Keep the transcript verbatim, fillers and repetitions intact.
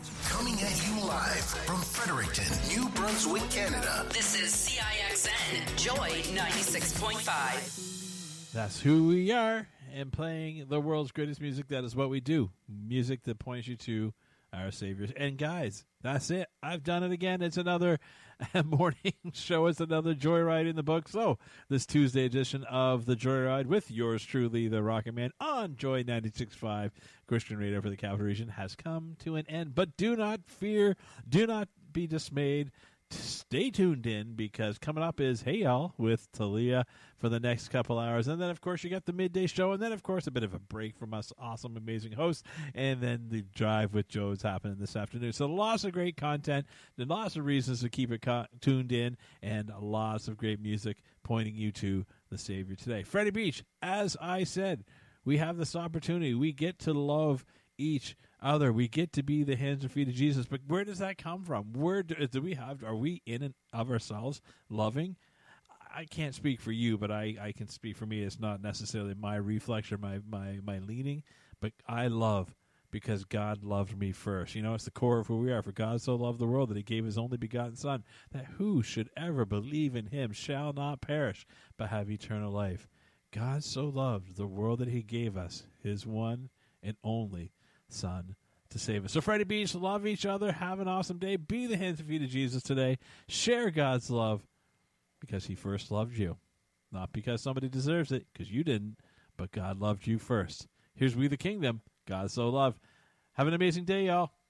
Coming at you live from Fredericton, New Brunswick, Canada. This is C I X N Joy ninety-six point five. That's who we are, and playing the world's greatest music. That is what we do. Music that points you to our Savior. And guys, that's it. I've done it again. It's another morning show. It's another Joyride in the book. So, this Tuesday edition of the Joyride with yours truly, the Rocket Man, on Joy ninety-six point five Christian Radio for the Capital Region has come to an end. But do not fear. Do not be dismayed. Stay tuned in, because coming up is Hey Y'all with Talia for the next couple hours. And then, of course, you got the midday show. And then, of course, a bit of a break from us awesome, amazing hosts. And then the Drive with Joe is happening this afternoon. So lots of great content and lots of reasons to keep it co- tuned in, and lots of great music pointing you to the Savior today. Freddie Beach, as I said, we have this opportunity. We get to love each other. We get to be the hands and feet of Jesus. But where does that come from? Where do, do we have, are we in and of ourselves loving? I can't speak for you, but I, I can speak for me. It's not necessarily my reflex or my, my, my leaning, but I love because God loved me first. You know, it's the core of who we are. For God so loved the world that he gave his only begotten Son, that who should ever believe in him shall not perish, but have eternal life. God so loved the world that he gave us his one and only Son to save us. So Freddie Beach, love each other. Have an awesome day. Be the hands and feet of Jesus today. Share God's love because he first loved you. Not because somebody deserves it, because you didn't, but God loved you first. Here's We the Kingdom. God so loved. Have an amazing day, y'all.